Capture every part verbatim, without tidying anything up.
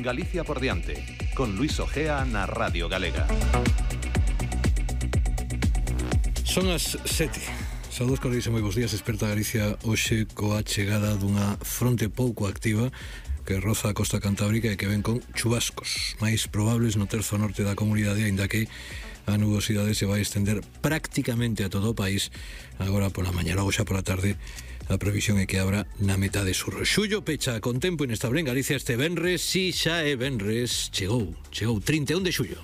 Galicia por diante, con Luis Ojea na Radio Galega. Son as sete. Saúdos, colegas, moi bons días. Experta Galicia hoxe coa chegada dunha fronte pouco activa que roza a costa cantábrica e que ven con chubascos máis probables no terzo norte da comunidade, aínda que a nubosidade se vai estender prácticamente a todo o país agora pola mañá. Logo xa pola tarde a previsión é que abra na metade sur. Xullo pecha con tempo inestable en Galicia este venres. Si xa é venres, chegou, chegou trinta e un de xullo.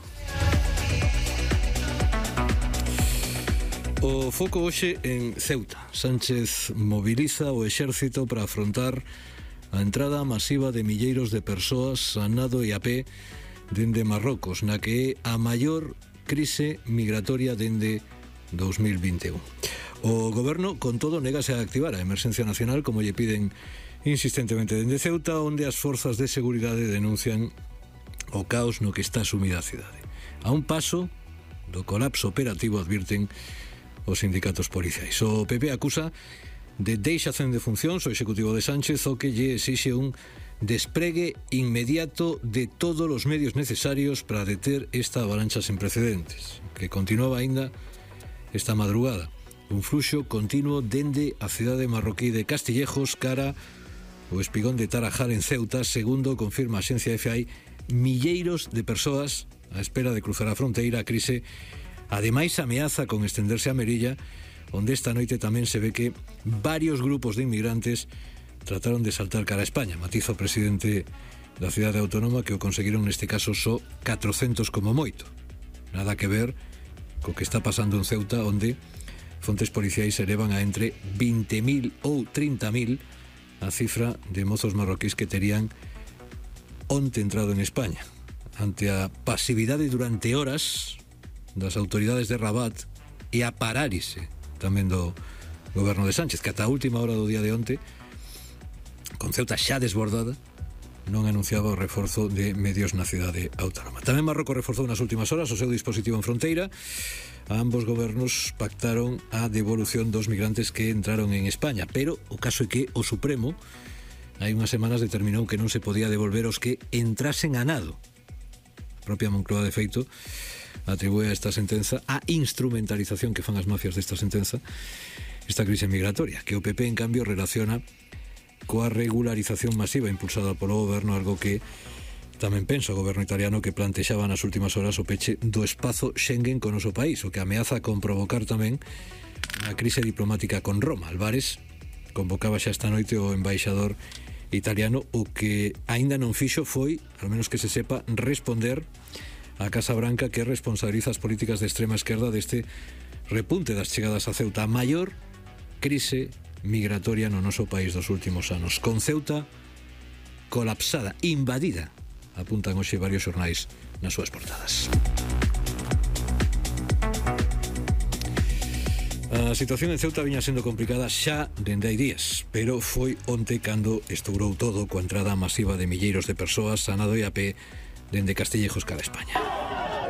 O foco hoxe en Ceuta. Sánchez moviliza o exército para afrontar a entrada masiva de milleiros de persoas a nado e a pé dende Marrocos, na que é a maior crise migratoria dende dos mil vinte e un. O goberno, con todo, negase a activar a emerxencia nacional, como lle piden insistentemente dende Ceuta, onde as forzas de seguridade denuncian o caos no que está sumida a cidade. A un paso do colapso operativo, advirten os sindicatos policiais. O P P acusa de deixación de funcións o executivo de Sánchez, o que lle exixe un despregue inmediato de todos os medios necesarios para deter esta avalancha sen precedentes, que continuaba aínda esta madrugada. Un fluxo continuo dende a cidade marroquí de Castillejos cara o espigón de Tarajal en Ceuta. Segundo confirma a axencia F I, milleiros de persoas á espera de cruzar a fronteira. A crise ademais ameaza con estenderse a Melilla, onde esta noite tamén se ve que varios grupos de inmigrantes trataron de saltar cara a España. Matiza o presidente da cidade autónoma que o conseguiron neste caso só catrocentos como moito. Nada que ver co que está pasando en Ceuta, onde fontes policiais elevan a entre vinte mil ou trinta mil a cifra de mozos marroquís que terían onte entrado en España. Ante a pasividade durante horas das autoridades de Rabat e a parárise tamén do goberno de Sánchez, que ata a última hora do día de onte, con Ceuta xa desbordada, non anunciaba o reforzo de medios na cidade autónoma. Tamén Marrocos reforzou nas últimas horas o seu dispositivo en fronteira. A ambos gobernos pactaron a devolución dos migrantes que entraron en España, pero o caso é que o Supremo hai unhas semanas determinou que non se podía devolver os que entrasen a nado. A propia Moncloa, de feito, atribúe a esta sentenza a instrumentalización que fan as mafias desta sentenza esta crise migratoria, que o P P en cambio relaciona coa regularización masiva impulsada polo goberno, algo que tamén pensa o goberno italiano, que plantexaba nas últimas horas o peche do espazo Schengen con o noso país, o que ameaza con provocar tamén a crise diplomática con Roma. Álvarez convocaba xa esta noite o embaixador italiano. O que aínda non fixo foi, ao menos que se sepa, responder a Casa Branca, que responsabiliza as políticas de extrema esquerda deste repunte das chegadas a Ceuta, a maior crise migratoria no noso país dos últimos anos, con Ceuta colapsada, invadida, apuntan hoxe varios xornais nas súas portadas. A situación en Ceuta viña sendo complicada xa dende hai días, pero foi onte cando estourou todo coa entrada masiva de milleiros de persoas a nado e a pé dende Castillejos cara a España.